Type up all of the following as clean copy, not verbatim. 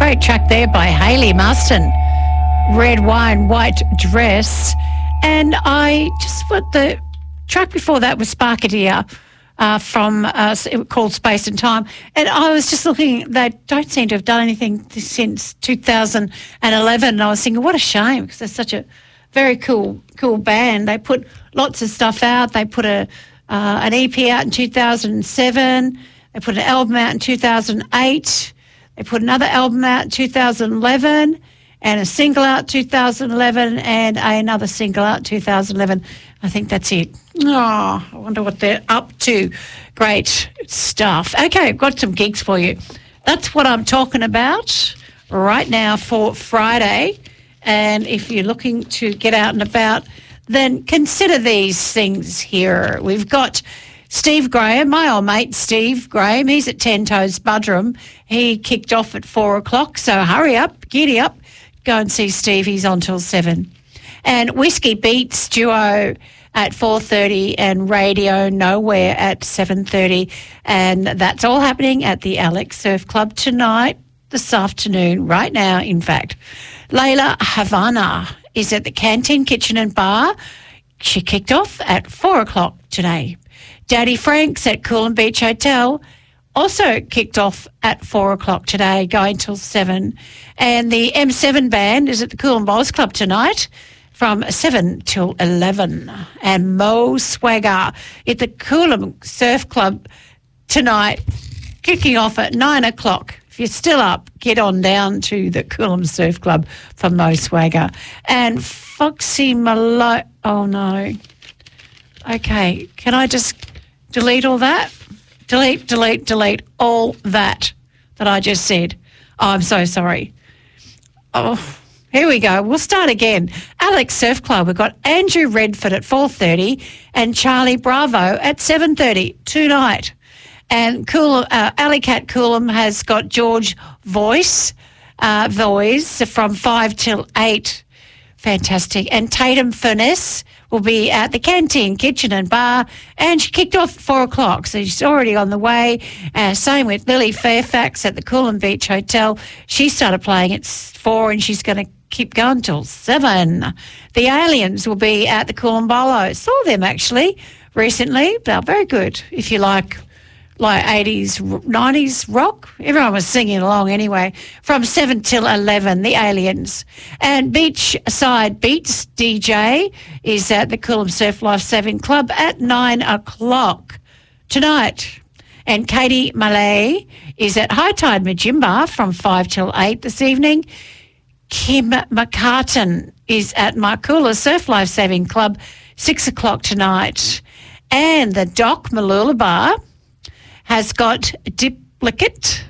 great track there by Hayley Marston. Red Wine, White Dress. And I just put the track before that was Sparkadeer from called Space and Time. And I was just looking, they don't seem to have done anything since 2011. And I was thinking, what a shame, because they're such a very cool band. They put lots of stuff out. They put an EP out in 2007. They put an album out in 2008. They put another album out in 2011 and a single out 2011 and another single out 2011. I think that's it. Oh, I wonder what they're up to. Great stuff. Okay, I've got some gigs for you. That's what I'm talking about right now for Friday. And if you're looking to get out and about, then consider these things here. We've got Steve Graham, my old mate Steve Graham. He's at 10 Toes Budrum. He kicked off at 4 o'clock, so hurry up, giddy up. Go and see Steve. He's on till 7. And Whiskey Beats duo at 4:30 and Radio Nowhere at 7:30. And that's all happening at the Alex Surf Club tonight, this afternoon, right now, in fact. Layla Havana is at the Canteen Kitchen and Bar. She kicked off at 4 o'clock today. Daddy Frank's at Coolum Beach Hotel also kicked off at 4 o'clock today, going till 7. And the M7 band is at the Coolum Bowls Club tonight from 7 till 11. And Mo Swagger at the Coolum Surf Club tonight, kicking off at 9 o'clock. If you're still up, get on down to the Coolum Surf Club for Mo Swagger. And Foxy Malone, oh no. Okay, can I just delete all that? Delete all that I just said. Oh, I'm so sorry. Oh, here we go. We'll start again. Alex Surf Club, we've got Andrew Redford at 4:30 and Charlie Bravo at 7:30 tonight. And Alley Cat Coolum has got George Voice from 5 till 8. Fantastic. And Tatum Furness will be at the Canteen Kitchen and Bar, and she kicked off at 4 o'clock, so she's already on the way. Same with Lily Fairfax at the Coolum Beach Hotel. She started playing at 4 and she's going to keep going till 7. The Aliens will be at the Coolum Bolo. Saw them actually recently. They're very good if you like 80s, 90s rock. Everyone was singing along anyway. From 7 till 11, the Aliens. And Beachside Beats DJ is at the Coolum Surf Life Saving Club at 9 o'clock tonight. And Katie Malay is at High Tide Majimba from 5 till 8 this evening. Kim McCartan is at Marcoola Surf Life Saving Club, 6 o'clock tonight. And the Doc Malula Bar has got Duplicate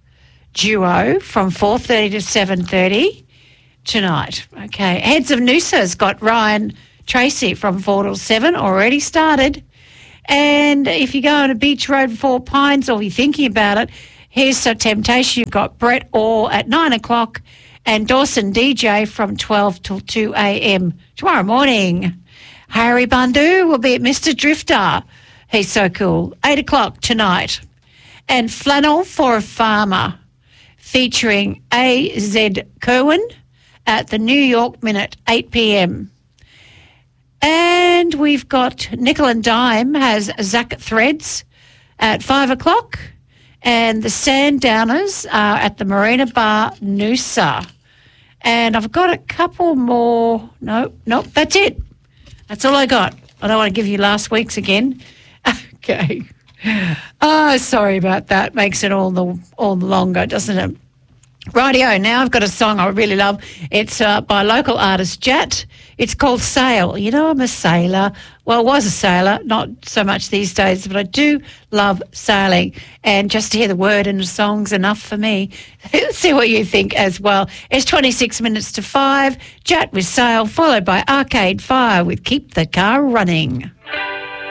duo from 4:30 to 7:30 tonight. Okay, Heads of Noosa's got Ryan Tracy from 4 till 7, already started. And if you go on a Beach Road 4 Pines or you're thinking about it, here's a temptation. You've got Brett Orr at 9 o'clock and Dawson DJ from 12 till 2 a.m. tomorrow morning. Harry Bundu will be at Mr. Drifter. He's so cool. 8 o'clock tonight. And Flannel for a Farmer featuring A.Z. Kerwin at the New York Minute, 8 p.m. And we've got Nickel and Dime has Zack Threads at 5 o'clock. And the Sandowners are at the Marina Bar Noosa. And I've got a couple more. Nope, that's it. That's all I got. I don't want to give you last week's again. Okay. Oh, sorry about that. Makes it all the longer, doesn't it? Rightio, now I've got a song I really love. It's by local artist Jat. It's called Sail. You know, I'm a sailor. Well, I was a sailor, not so much these days, but I do love sailing. And just to hear the word in the song's enough for me. See what you think as well. It's 26 minutes to 5. Jat with Sail, followed by Arcade Fire with Keep the Car Running.